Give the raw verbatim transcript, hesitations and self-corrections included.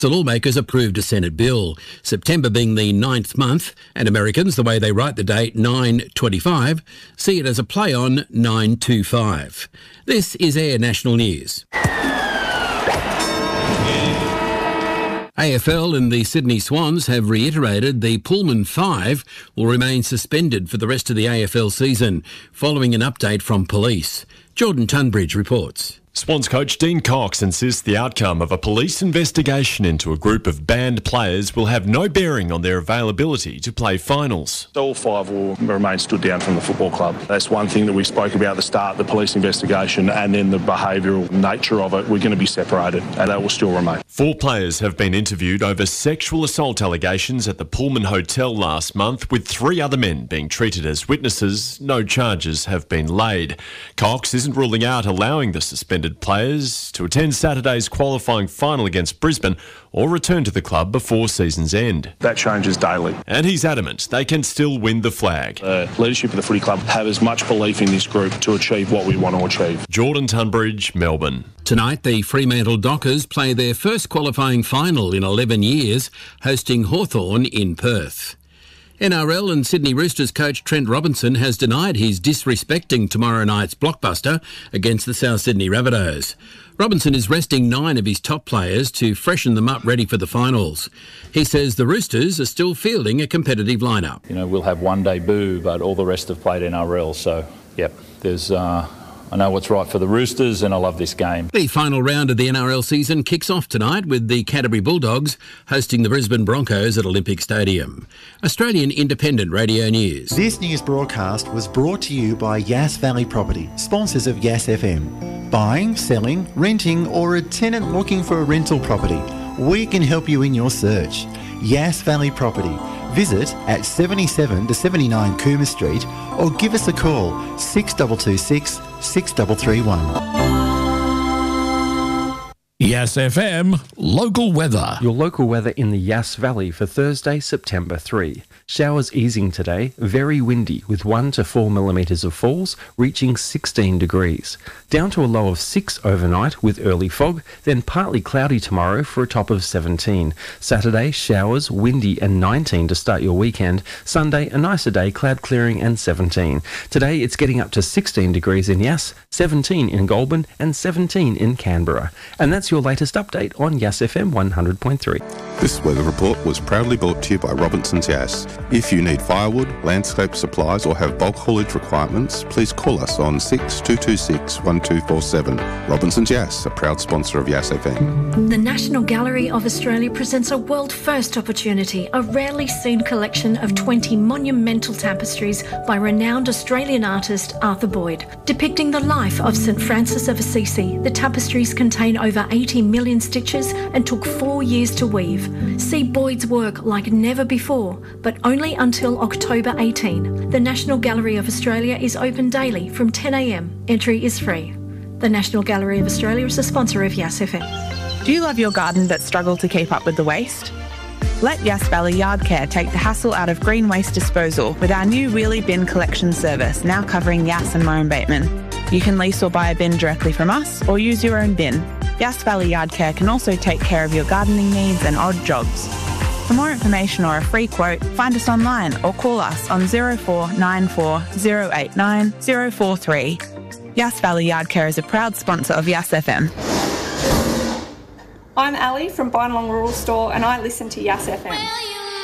Lawmakers approved a Senate bill, September being the ninth month, and Americans, the way they write the date nine twenty-five, see it as a play on nine twenty-five. This is Air National News. A F L and the Sydney Swans have reiterated the Pullman Five will remain suspended for the rest of the A F L season, following an update from police. Jordan Tunbridge reports. Swans coach Dean Cox insists the outcome of a police investigation into a group of banned players will have no bearing on their availability to play finals. All five will remain stood down from the football club. That's one thing that we spoke about at the start, the police investigation, and then the behavioural nature of it. We're going to be separated, and that will still remain. Four players have been interviewed over sexual assault allegations at the Pullman Hotel last month, with three other men being treated as witnesses. No charges have been laid. Cox isn't ruling out allowing the suspended players to attend Saturday's qualifying final against Brisbane or return to the club before season's end. That changes daily. And he's adamant they can still win the flag. The leadership of the footy club have as much belief in this group to achieve what we want to achieve. Jordan Tunbridge, Melbourne. Tonight, the Fremantle Dockers play their first qualifying final in eleven years, hosting Hawthorn in Perth. N R L and Sydney Roosters coach Trent Robinson has denied he's disrespecting tomorrow night's blockbuster against the South Sydney Rabbitohs. Robinson is resting nine of his top players to freshen them up ready for the finals. He says the Roosters are still fielding a competitive lineup. You know, we'll have one debut, but all the rest have played N R L, so, yep, there's... Uh I know what's right for the Roosters and I love this game. The final round of the N R L season kicks off tonight with the Canterbury Bulldogs hosting the Brisbane Broncos at Olympic Stadium. Australian Independent Radio News. This news broadcast was brought to you by Yass Valley Property, sponsors of Yass F M. Buying, selling, renting or a tenant looking for a rental property, we can help you in your search. Yass Valley Property. Visit at seventy-seven to seventy-nine Cooma Street or give us a call six two two six, six three three one. Yass F M, local weather. Your local weather in the Yass Valley for Thursday, September third. Showers easing today, very windy with one to four millimetres of falls, reaching sixteen degrees. Down to a low of six overnight with early fog, then partly cloudy tomorrow for a top of seventeen. Saturday, showers, windy and nineteen to start your weekend. Sunday, a nicer day, cloud clearing and seventeen. Today, it's getting up to sixteen degrees in Yass, seventeen in Goulburn and seventeen in Canberra. And that's your latest update on Yass F M one hundred point three. This weather report was proudly brought to you by Robinson's Yass. If you need firewood, landscape supplies or have bulk haulage requirements, please call us on six two two six, one two four seven. Robinson's Yass, a proud sponsor of Yass F M. The National Gallery of Australia presents a world-first opportunity, a rarely seen collection of twenty monumental tapestries by renowned Australian artist Arthur Boyd. Depicting the life of Saint Francis of Assisi, the tapestries contain over eighty million stitches and took four years to weave. See Boyd's work like never before, but only until October eighteenth. The National Gallery of Australia is open daily from ten a m. Entry is free. The National Gallery of Australia is a sponsor of Yass F M. Do you love your garden but struggle to keep up with the waste? Let Yass Valley Yard Care take the hassle out of green waste disposal with our new wheelie bin collection service, now covering Yass and Murray Bateman. You can lease or buy a bin directly from us or use your own bin. Yass Valley Yard Care can also take care of your gardening needs and odd jobs. For more information or a free quote, find us online or call us on zero four nine four, zero eight nine, zero four three. Yass Valley Yard Care is a proud sponsor of Yass F M. I'm Ali from Bynalong Rural Store and I listen to Yass F M.